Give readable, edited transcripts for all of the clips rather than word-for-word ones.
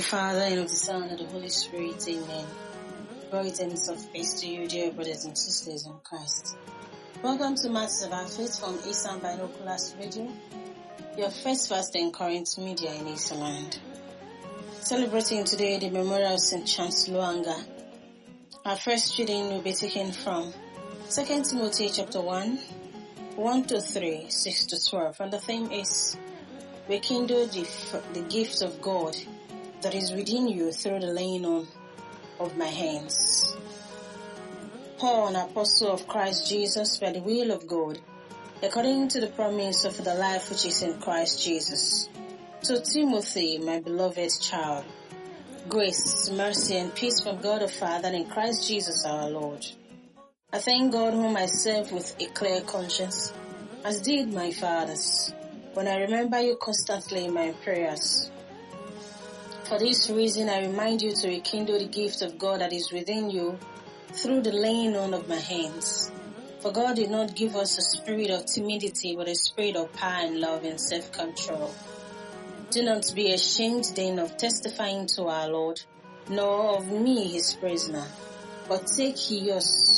Father, and of the Son, and of the Holy Spirit. Amen. Greetings of peace to you, dear brothers and sisters in Christ. Welcome to Matters of Our Faith from Eastern Binoculars Radio, your first fast and current media in Eastland. Celebrating today the memorial of St. Chancellor Anga. Our first reading will be taken from 2 Timothy chapter 1, 1-3, 6-12, and the theme is rekindle the gift of God that is within you through the laying on of my hands. Paul, an apostle of Christ Jesus by the will of God, according to the promise of the life which is in Christ Jesus. To Timothy, my beloved child, grace, mercy, and peace from God the Father and in Christ Jesus our Lord. I thank God whom I serve with a clear conscience, as did my fathers, when I remember you constantly in my prayers. For this reason, I remind you to rekindle the gift of God that is within you through the laying on of my hands. For God did not give us a spirit of timidity, but a spirit of power and love and self-control. Do not be ashamed then of testifying to our Lord, nor of me his prisoner, but take your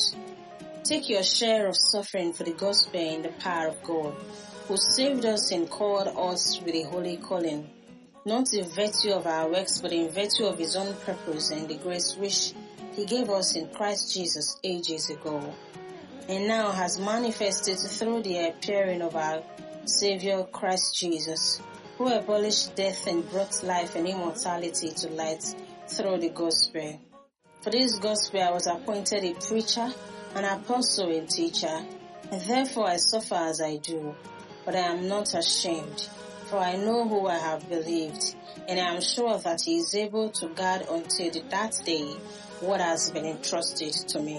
share of suffering for the gospel in the power of God, who saved us and called us with a holy calling, not in virtue of our works, but in virtue of his own purpose and the grace which he gave us in Christ Jesus ages ago, and now has manifested through the appearing of our Savior Christ Jesus, who abolished death and brought life and immortality to light through the gospel. For this gospel I was appointed a preacher, an apostle and teacher, and therefore I suffer as I do, but I am not ashamed. For I know who I have believed, and I am sure that he is able to guard until that day what has been entrusted to me.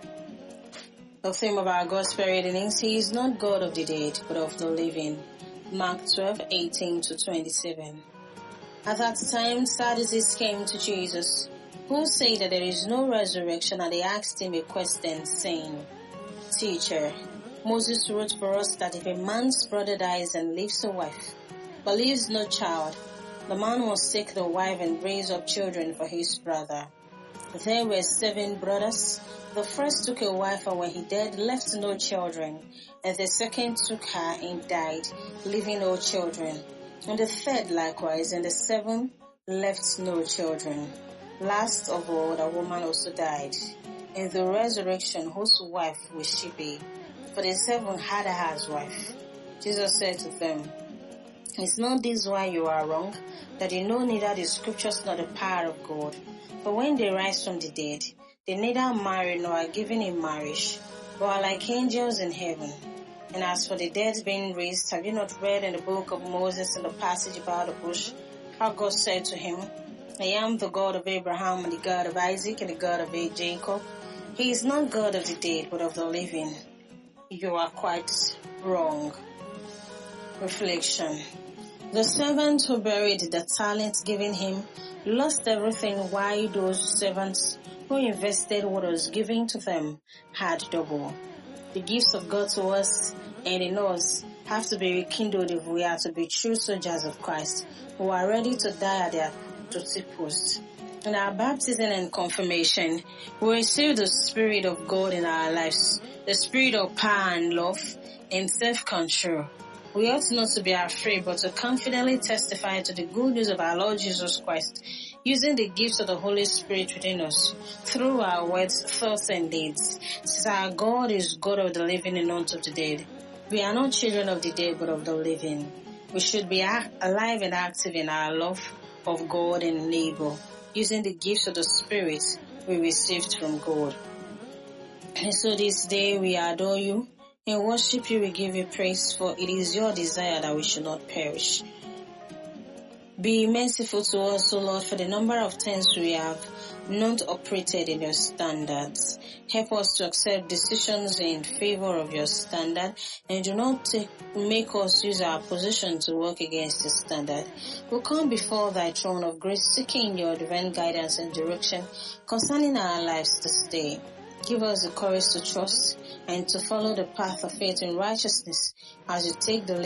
The theme of our gospel reading is, He is not God of the dead, but of the living. Mark 12:18-27. At that time, Sadducees came to Jesus, who said that there is no resurrection, and they asked him a question, saying, Teacher, Moses wrote for us that if a man's brother dies and leaves a wife, but leaves no child, the man must take the wife and raise up children for his brother. There were 7 brothers. The first took a wife, and when he died, left no children. And the second took her and died, leaving no children. And the third likewise, and the 7th left no children. Last of all, the woman also died. In the resurrection, whose wife will she be? For the 7 had her as wife. Jesus said to them, Is not this why you are wrong, that you know neither the scriptures nor the power of God? For when they rise from the dead, they neither marry nor are given in marriage, but are like angels in heaven. And as for the dead being raised, have you not read in the book of Moses in the passage about the bush, how God said to him, I am the God of Abraham and the God of Isaac and the God of Jacob. He is not God of the dead, but of the living. You are quite wrong. Reflection. The servant who buried the talent given him lost everything, while those servants who invested what was given to them had double. The gifts of God to us and in us have to be rekindled if we are to be true soldiers of Christ, who are ready to die at their duty post. In our baptism and confirmation, we receive the Spirit of God in our lives, the Spirit of power and love and self-control. We ought not to be afraid, but to confidently testify to the good news of our Lord Jesus Christ, using the gifts of the Holy Spirit within us, through our words, thoughts, and deeds. Since our God is God of the living and not of the dead, we are not children of the dead, but of the living. We should be alive and active in our love of God and neighbor, using the gifts of the Spirit we received from God. And so this day we adore you. In worship you, we give you praise, for it is your desire that we should not perish. Be merciful to us, O Lord, for the number of times we have not operated in your standards. Help us to accept decisions in favor of your standard, and do not make us use our position to work against the standard. We come before thy throne of grace, seeking your divine guidance and direction concerning our lives this day. Give us the courage to trust and to follow the path of faith and righteousness as you take the